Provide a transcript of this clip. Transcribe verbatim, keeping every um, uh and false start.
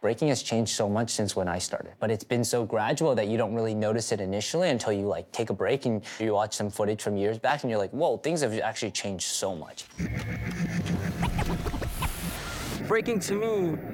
Breaking has changed so much since when I started, but it's been so gradual that you don't really notice it initially until you like take a break and you watch some footage from years back and you're like, whoa, things have actually changed so much. Breaking to me